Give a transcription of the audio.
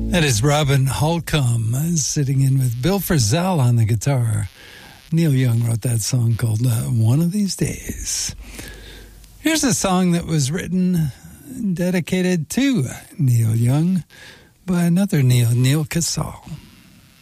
That is Robin Holcomb sitting in with Bill Frisell on the guitar. Neil Young wrote that song called One of These Days. Here's a song that was written and dedicated to Neil Young by another Neil Casal.